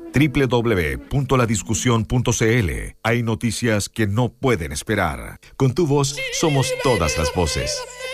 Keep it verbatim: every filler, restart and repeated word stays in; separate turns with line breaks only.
doble u doble u doble u punto la discusión punto c l. Hay noticias que no pueden esperar. Con tu voz somos todas las voces.